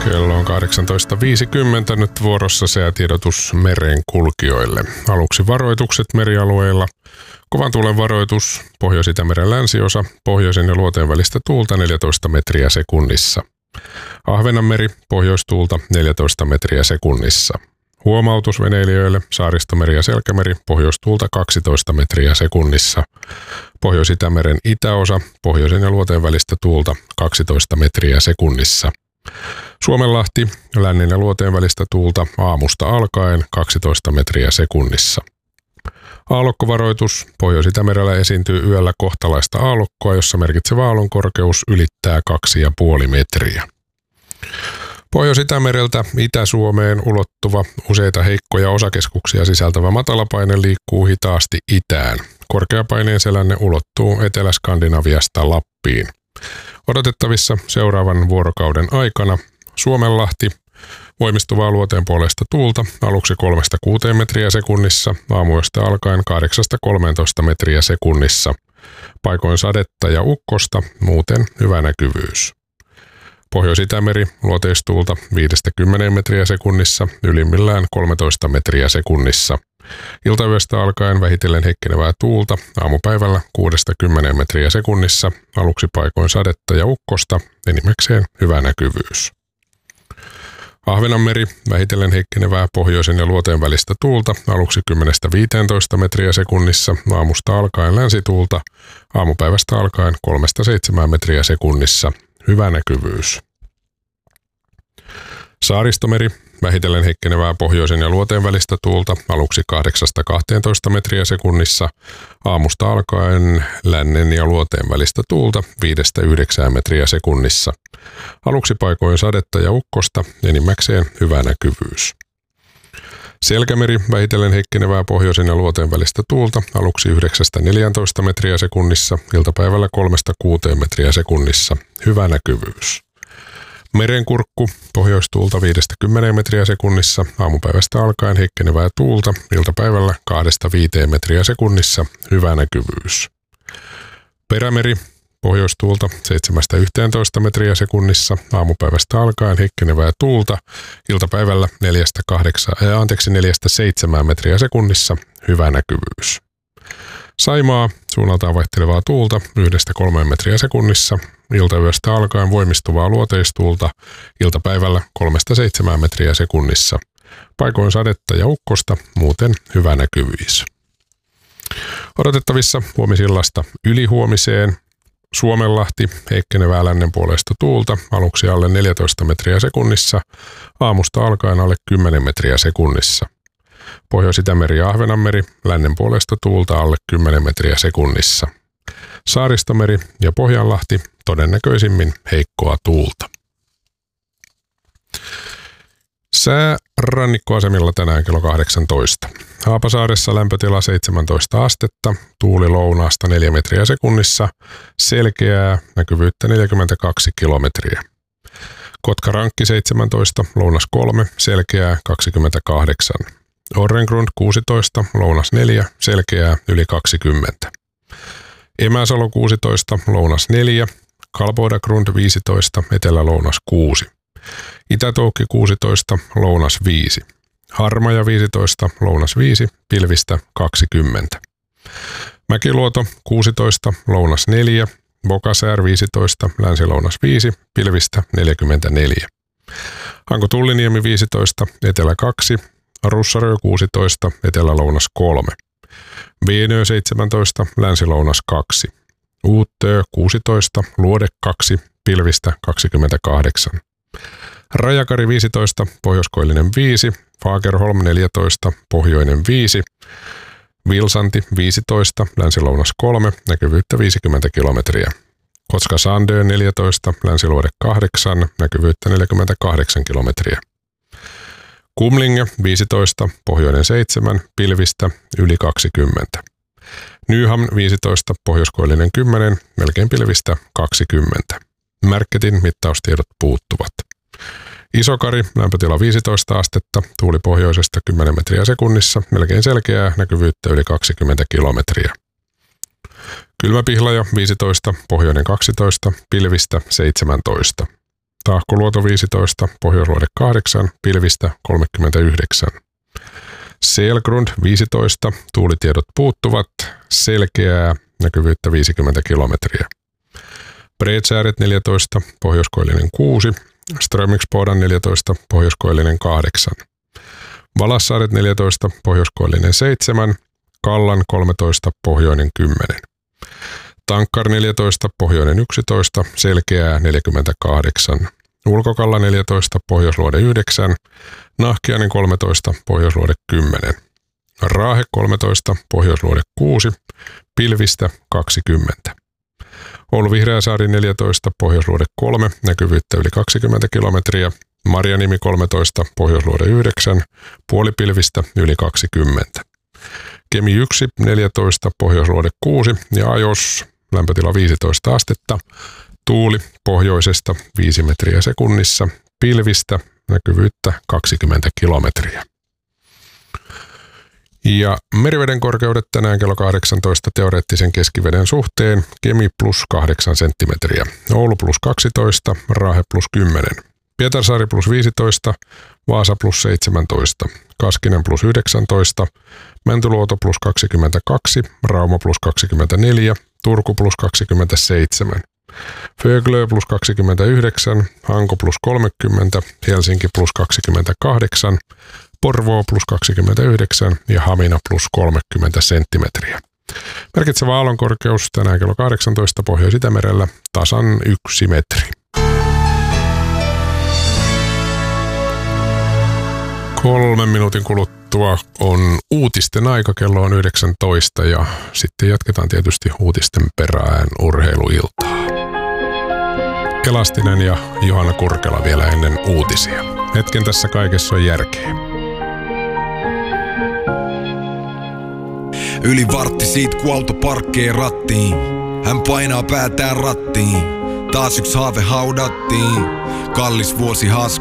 Kello on 18.50 nyt vuorossa säätiedotus merenkulkijoille. Aluksi varoitukset merialueilla. Kovan tuulen varoitus, Pohjois-Itämeren länsiosa, pohjoisen ja luoteen välistä tuulta 14 metriä sekunnissa. Ahvenanmeri, pohjoistuulta 14 metriä sekunnissa. Huomautus veneilijöille, Saaristomeri ja Selkämeri, pohjoistuulta 12 metriä sekunnissa. Pohjois-Itämeren itäosa, pohjoisen ja luoteen välistä tuulta 12 metriä sekunnissa. Suomenlahti, lännen ja luoteen välistä tuulta aamusta alkaen 12 metriä sekunnissa. Aallokkovaroitus, Pohjois-Itämerellä esiintyy yöllä kohtalaista aallokkoa, jossa merkitsevä aallon korkeus ylittää 2,5 metriä. Pohjois-Itämereltä Itä-Suomeen ulottuva useita heikkoja osakeskuksia sisältävä matalapaine liikkuu hitaasti itään. Korkeapaineen selänne ulottuu Etelä-Skandinaviasta Lappiin. Odotettavissa seuraavan vuorokauden aikana Suomenlahti, voimistuvaa luoteen puolesta tuulta, aluksi 3-6 metriä sekunnissa, aamuyöstä alkaen 8-13 metriä sekunnissa. Paikoin sadetta ja ukkosta, muuten hyvä näkyvyys. Pohjois-Itämeri, luoteistuulta 5-10 metriä sekunnissa, ylimmillään 13 metriä sekunnissa. Iltayöstä alkaen vähitellen heikkenevää tuulta, aamupäivällä 6-10 metriä sekunnissa, aluksi paikoin sadetta ja ukkosta, enimmäkseen hyvä näkyvyys. Ahvenanmeri, vähitellen heikkenevää pohjoisen ja luoteen välistä tuulta, aluksi 10-15 metriä sekunnissa, aamusta alkaen länsituulta, aamupäivästä alkaen 3-7 metriä sekunnissa, hyvä näkyvyys. Saaristomeri, vähitellen heikkenevää pohjoisen ja luoteen välistä tuulta, aluksi 8-12 metriä sekunnissa, aamusta alkaen lännen ja luoteen välistä tuulta 5-9 metriä sekunnissa. Aluksi paikoin sadetta ja ukkosta, enimmäkseen hyvä näkyvyys. Selkämeri, vähitellen heikkenevää pohjoisen ja luoteen välistä tuulta, aluksi 9-14 metriä sekunnissa, iltapäivällä 3-6 metriä sekunnissa, hyvä näkyvyys. Merenkurkku, pohjoistuulta 5-10 metriä sekunnissa, aamupäivästä alkaen heikkenevää tuulta, iltapäivällä 2-5 metriä sekunnissa, hyvä näkyvyys. Perämeri, pohjoistuulta 7-11 metriä sekunnissa, aamupäivästä alkaen heikkenevää tuulta, iltapäivällä 4-7 metriä sekunnissa, hyvä näkyvyys. Saimaa, suunnaltaan vaihtelevaa tuulta 1-3 metriä sekunnissa, iltayöstä alkaen voimistuvaa luoteistuulta, iltapäivällä 3-7 metriä sekunnissa. Paikoin sadetta ja ukkosta, muuten hyvä näkyvyys. Odotettavissa huomisillasta ylihuomiseen Suomenlahti, heikkenevää lännen puolesta tuulta, aluksi alle 14 metriä sekunnissa, aamusta alkaen alle 10 metriä sekunnissa. Pohjois-Itämeri ja Ahvenanmeri, lännen puolesta tuulta alle 10 metriä sekunnissa. Saaristomeri ja Pohjanlahti, todennäköisimmin heikkoa tuulta. Sää rannikkoasemilla tänään kello 18. Haapasaaressa lämpötila 17 astetta, tuuli lounaasta 4 metriä sekunnissa, selkeää, näkyvyyttä 42 kilometriä. Kotkarankki 17, lounas 3, selkeää 28. Orrengrund 16, lounas 4, selkeää yli 20. Emäsalo 16, lounas 4, Kalbodagrund 15, etelä-lounas 6. Itätoukki 16, lounas 5. Harmaja 15, lounas 5, pilvistä 20. Mäkiluoto 16, lounas 4, Bokasäär 15, länsi-lounas 5, pilvistä 44. Hanko-Tulliniemi 15, etelä 2, Russarö 16, etelä-lounas 3. Veenö 17, länsi-lounas 2. Uuttöö 16, luode 2, pilvistä 28. Rajakari 15, pohjoiskoillinen 5, Fagerholm 14, pohjoinen 5, Vilsanti 15, länsi-lounas 3, näkyvyyttä 50 kilometriä. Kotka-Sandö 14, länsiluode 8, näkyvyyttä 48 kilometriä. Kumlinge 15, pohjoinen 7, pilvistä yli 20. Nyham 15, pohjoiskoillinen 10, melkein pilvistä 20. Märketin mittaustiedot puuttuvat. Isokari, lämpötila 15 astetta, tuuli pohjoisesta 10 metriä sekunnissa, melkein selkeää, näkyvyyttä yli 20 kilometriä. Kylmäpihlaja 15, pohjoinen 12, pilvistä 17. Tahkoluoto 15, pohjoisluode 8, pilvistä 39. Selgrund 15, tuulitiedot puuttuvat, selkeää, näkyvyyttä 50 kilometriä. Bredsääret 14, pohjoiskoillinen 6, Strömingsbodan 14, pohjoiskoillinen 8. Valassaaret 14, pohjoiskoillinen 7, Kallan 13, pohjoinen 10. Tankkar 14, pohjoinen 11, selkeää 48. Ulkokalla 14, pohjoisluode 9, Nahkiainen 13, pohjoisluode 10. Raahe 13, pohjoisluode 6, pilvistä 20. Oulu Vihreäsaari 14, pohjoisluode 3, näkyvyyttä yli 20 kilometriä. Marjanimi 13, pohjoisluode 9, puolipilvistä yli 20. Kemi 1, 14, pohjoisluode 6 ja Ajos, lämpötila 15 astetta. Tuuli pohjoisesta 5 metriä sekunnissa, pilvistä näkyvyyttä 20 kilometriä. Ja meriveden korkeudet tänään kello 18 teoreettisen keskiveden suhteen, Kemi plus 8 senttimetriä, Oulu plus 12, Raahe plus 10, Pietarsaari plus 15, Vaasa plus 17, Kaskinen plus 19, Mäntyluoto plus 22, Rauma plus 24, Turku plus 27, Föglö plus 29, Hanko plus 30, Helsinki plus 28, Porvoo plus 29 ja Hamina plus 30 senttimetriä. Merkitsevä aallonkorkeus tänään kello 18 Pohjois-Itämerellä tasan 1 metri. 3 minuutin kuluttua on uutisten aika, kello on 19 ja sitten jatketaan tietysti uutisten perään urheiluiltaa. Elastinen ja Johanna Kurkela vielä ennen uutisia. Hetken tässä kaikessa on järkeä. Yli vartti siitä, kun auto parkkee rattiin. Hän painaa päätään rattiin. Taas yksi haave haudattiin. Kallis vuosi